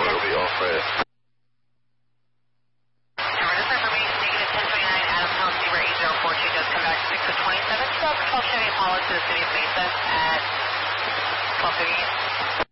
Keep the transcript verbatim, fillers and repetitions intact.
four will be off red. Tower, this information negative ten twenty-nine, Adam House, Zebra eight zero four two, just come back six of twenty-seven, twelve Chevy Impala to the city of Mesa at twelve fifty.